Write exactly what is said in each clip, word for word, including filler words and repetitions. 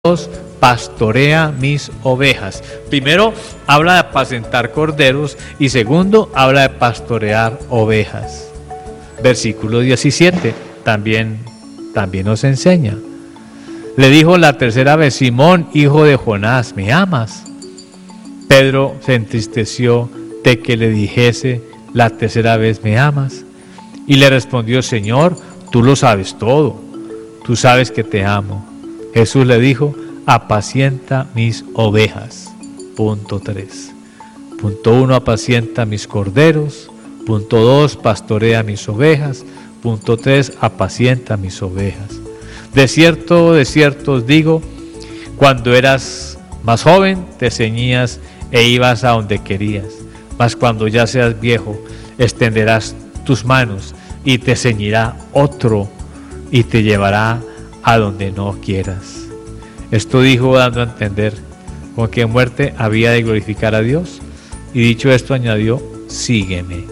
pastorea mis ovejas. Primero habla de apacentar corderos y segundo habla de pastorear ovejas. Versículo diecisiete también, también nos enseña. Le dijo la tercera vez: Simón, hijo de Jonás, ¿me amas? Pedro se entristeció de que le dijese la tercera vez: ¿me amas? Y le respondió: Señor, tú lo sabes todo, tú sabes que te amo. Jesús le dijo: apacienta mis ovejas. Punto tres. Punto uno, apacienta mis corderos. Punto dos, pastorea mis ovejas. Punto tres, apacienta mis ovejas. De cierto, de cierto os digo, cuando eras más joven te ceñías e ibas a donde querías, mas cuando ya seas viejo extenderás tus manos y te ceñirá otro y te llevará a donde no quieras. Esto dijo dando a entender con qué muerte había de glorificar a Dios, y dicho esto añadió: sígueme.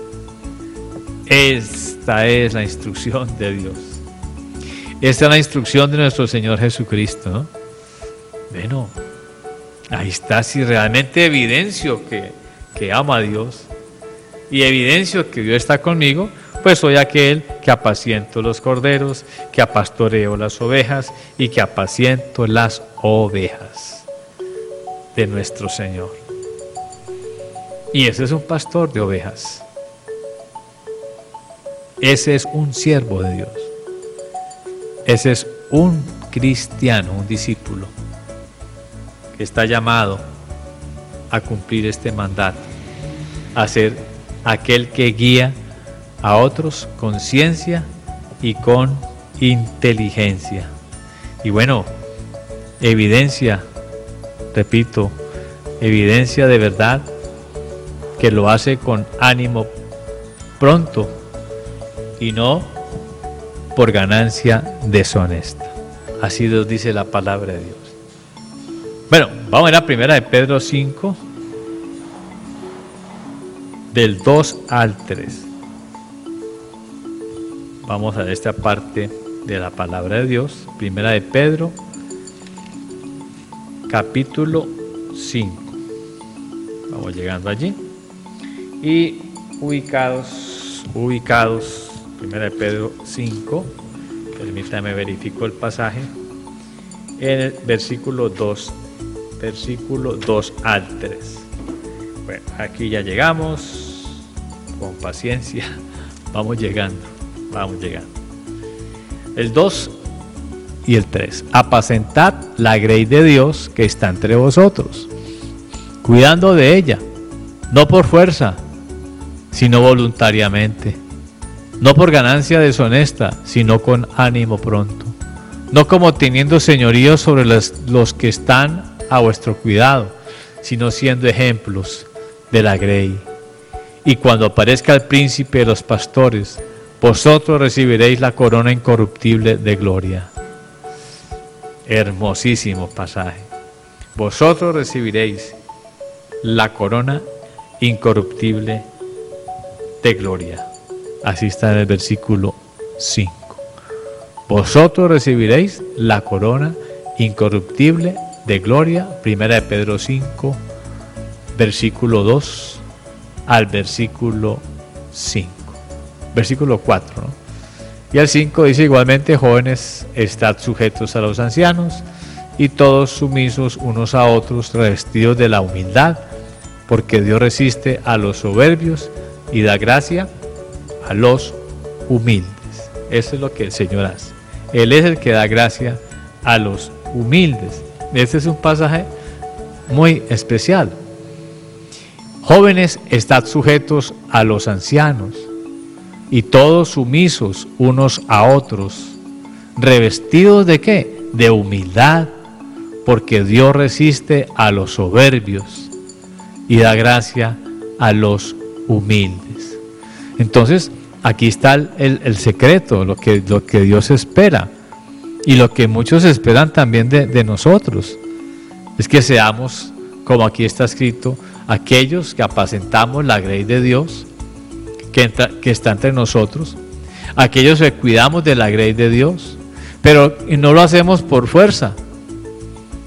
Esta es la instrucción de Dios. Esta es la instrucción de nuestro Señor Jesucristo, ¿no? Bueno, ahí está. Si realmente evidencio que, que amo a Dios y evidencio que Dios está conmigo, pues soy aquel que apaciento los corderos, que apastoreo las ovejas y que apaciento las ovejas de nuestro Señor. Y ese es un pastor de ovejas. Ese es un siervo de Dios. Ese es un cristiano, un discípulo que está llamado a cumplir este mandato, a ser aquel que guía a otros con ciencia y con inteligencia. Y bueno, evidencia, repito, evidencia de verdad que lo hace con ánimo pronto y no por ganancia deshonesta. Así nos dice la palabra de Dios. Bueno, vamos a ver la primera de Pedro cinco, del dos al tres. Vamos a ver esta parte de la palabra de Dios. Primera de Pedro, capítulo cinco. Vamos llegando allí. Y ubicados, ubicados, Primera de Pedro cinco, permítame verifico el pasaje, en el versículo dos, versículo dos al tres. Bueno, aquí ya llegamos, con paciencia, vamos llegando. Vamos llegando. El dos y el tres. Apacentad la grey de Dios que está entre vosotros, cuidando de ella, no por fuerza, sino voluntariamente, no por ganancia deshonesta, sino con ánimo pronto, no como teniendo señorío sobre los, los que están a vuestro cuidado, sino siendo ejemplos de la grey. Y cuando aparezca el príncipe de los pastores, vosotros recibiréis la corona incorruptible de gloria. Hermosísimo pasaje. Vosotros recibiréis la corona incorruptible de gloria. Así está en el versículo cinco. Vosotros recibiréis la corona incorruptible de gloria. Primera de Pedro cinco, versículo dos al versículo cinco. Versículo cuatro, ¿no? Y el cinco dice: igualmente, jóvenes, estad sujetos a los ancianos, y todos sumisos unos a otros, revestidos de la humildad, porque Dios resiste a los soberbios y da gracia a los humildes. Eso es lo que el Señor hace. Él es el que da gracia a los humildes. Este es un pasaje muy especial. Jóvenes, estad sujetos a los ancianos, y todos sumisos unos a otros, revestidos ¿de qué? De humildad, porque Dios resiste a los soberbios y da gracia a los humildes. Entonces, aquí está el, el, el secreto, lo que, lo que Dios espera, y lo que muchos esperan también de, de nosotros, es que seamos, como aquí está escrito, aquellos que apacentamos la grey de Dios, Que, entra, que está entre nosotros, aquellos que cuidamos de la grey de Dios, pero no lo hacemos por fuerza,